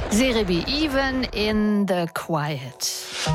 Serebii, Even in the Quiet.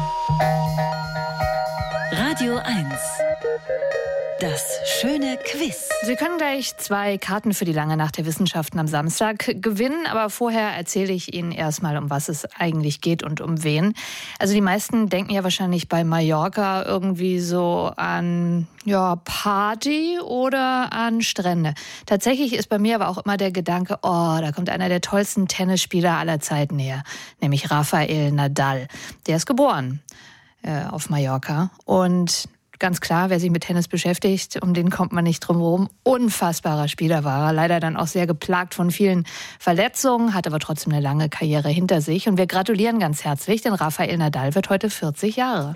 Radio 1. Das schöne Quiz. Sie können gleich 2 Karten für die lange Nacht der Wissenschaften am Samstag gewinnen. Aber vorher erzähle ich Ihnen erstmal, um was es eigentlich geht und um wen. Also die meisten denken ja wahrscheinlich bei Mallorca irgendwie so an Party oder an Strände. Tatsächlich ist bei mir aber auch immer der Gedanke, da kommt einer der tollsten Tennisspieler aller Zeiten her. Nämlich Rafael Nadal. Der ist geboren auf Mallorca und ganz klar, wer sich mit Tennis beschäftigt, um den kommt man nicht drum herum. Unfassbarer Spieler war er. Leider dann auch sehr geplagt von vielen Verletzungen, hat aber trotzdem eine lange Karriere hinter sich. Und wir gratulieren ganz herzlich, denn Rafael Nadal wird heute 40 Jahre.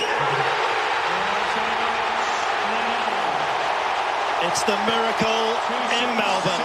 It's the miracle in Melbourne.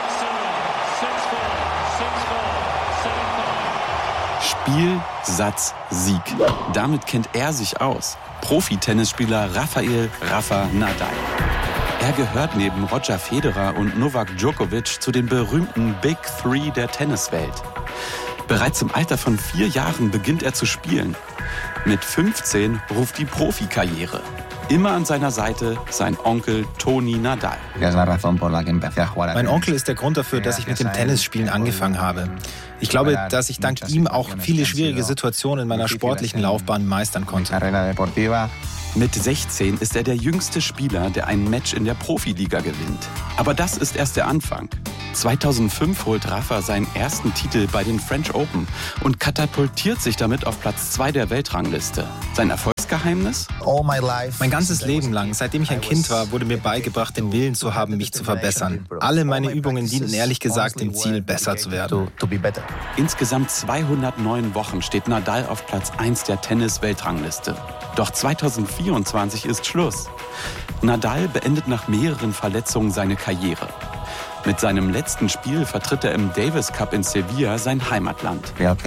Spiel, Satz, Sieg. Damit kennt er sich aus. Profi-Tennisspieler Rafael Rafa Nadal. Er gehört neben Roger Federer und Novak Djokovic zu den berühmten Big Three der Tenniswelt. Bereits im Alter von 4 Jahren beginnt er zu spielen. Mit 15 ruft die Profikarriere. Immer an seiner Seite sein Onkel Toni Nadal. Mein Onkel ist der Grund dafür, dass ich mit dem Tennisspielen angefangen habe. Ich glaube, dass ich dank ihm auch viele schwierige Situationen in meiner sportlichen Laufbahn meistern konnte. Mit 16 ist er der jüngste Spieler, der ein Match in der Profiliga gewinnt. Aber das ist erst der Anfang. 2005 holt Rafa seinen ersten Titel bei den French Open und katapultiert sich damit auf Platz 2 der Weltrangliste. Sein Erfolgsgeheimnis? Mein ganzes Leben lang, seitdem ich ein Kind war, wurde mir beigebracht, den Willen zu haben, mich zu verbessern. Alle meine Übungen dienten ehrlich gesagt dem Ziel, besser zu werden. Insgesamt 209 Wochen steht Nadal auf Platz 1 der Tennis-Weltrangliste. Doch 2024 ist Schluss. Nadal beendet nach mehreren Verletzungen seine Karriere. Mit seinem letzten Spiel vertritt er im Davis Cup in Sevilla sein Heimatland.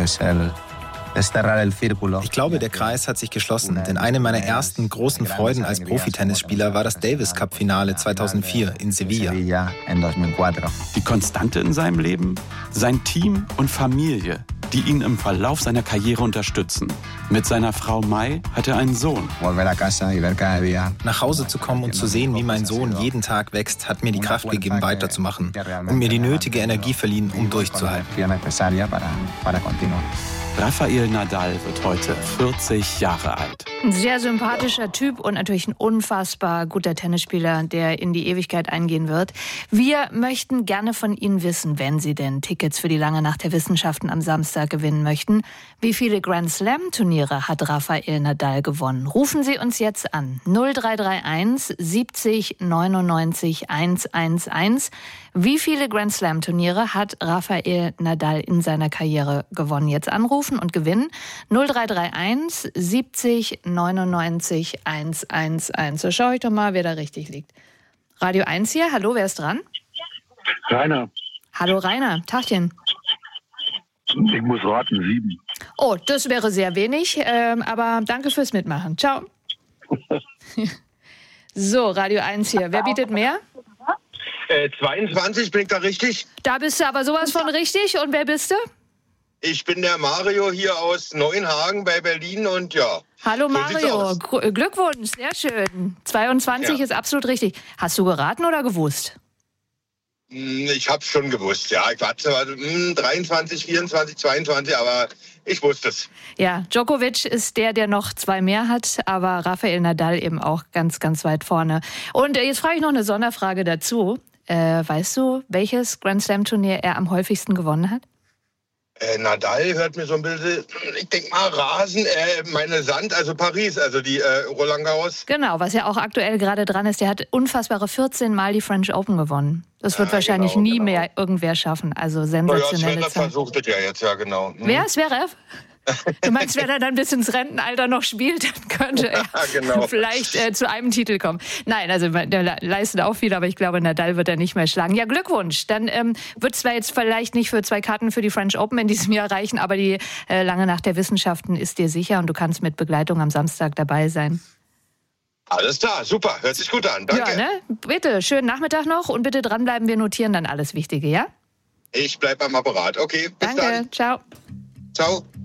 Ich glaube, der Kreis hat sich geschlossen, denn eine meiner ersten großen Freuden als Profitennisspieler war das Davis Cup-Finale 2004 in Sevilla. Die Konstante in seinem Leben? Sein Team und Familie, die ihn im Verlauf seiner Karriere unterstützen. Mit seiner Frau Mai hat er einen Sohn. Nach Hause zu kommen und zu sehen, wie mein Sohn jeden Tag wächst, hat mir die Kraft gegeben, weiterzumachen und mir die nötige Energie verliehen, um durchzuhalten. Rafael Nadal wird heute 40 Jahre alt. Ein sehr sympathischer Typ und natürlich ein unfassbar guter Tennisspieler, der in die Ewigkeit eingehen wird. Wir möchten gerne von Ihnen wissen, wenn Sie denn Tickets für die lange Nacht der Wissenschaften am Samstag gewinnen möchten. Wie viele Grand Slam Turniere hat Rafael Nadal gewonnen? Rufen Sie uns jetzt an. 0331 70 99 111. Wie viele Grand Slam Turniere hat Rafael Nadal in seiner Karriere gewonnen? Jetzt anrufen und gewinnen. 0331 70 99 111. So schaue ich doch mal, wer da richtig liegt. Radio 1 hier. Hallo, wer ist dran? Rainer. Hallo Rainer, Tagchen. Ich muss raten, 7. Oh, das wäre sehr wenig, aber danke fürs Mitmachen. Ciao. So, Radio 1 hier. Wer bietet mehr? 22, bin ich da richtig? Da bist du aber sowas von richtig. Und wer bist du? Ich bin der Mario hier aus Neuenhagen bei Berlin und ja. Hallo so Mario, Glückwunsch, sehr schön. 22 ist absolut richtig. Hast du geraten oder gewusst? Ich hab's schon gewusst, ja. Ich war zwar 23, 24, 22, aber ich wusste es. Ja, Djokovic ist der noch 2 mehr hat, aber Rafael Nadal eben auch ganz, ganz weit vorne. Und jetzt frage ich noch eine Sonderfrage dazu. Weißt du, welches Grand Slam Turnier er am häufigsten gewonnen hat? Nadal hört mir so ein bisschen, ich denke mal Rasen, Sand, also Paris, also die Roland Garros. Genau, was ja auch aktuell gerade dran ist, der hat unfassbare 14 Mal die French Open gewonnen. Das wird wahrscheinlich nie mehr irgendwer schaffen, also sensationelle Zeit. Versucht es ja jetzt, ja genau. Wer? Zverev? Du meinst, wenn er dann bis ins Rentenalter noch spielt, dann könnte er vielleicht zu einem Titel kommen. Nein, also der leistet auch viel, aber ich glaube, Nadal wird er nicht mehr schlagen. Ja, Glückwunsch. Dann wird zwar jetzt vielleicht nicht für 2 Karten für die French Open in diesem Jahr reichen, aber die lange Nacht der Wissenschaften ist dir sicher und du kannst mit Begleitung am Samstag dabei sein. Alles klar, super, hört sich gut an. Danke. Ja, ne? Bitte, schönen Nachmittag noch und bitte dranbleiben, wir notieren dann alles Wichtige, ja? Ich bleib am Apparat. Okay, bis dann. Danke, ciao. Ciao.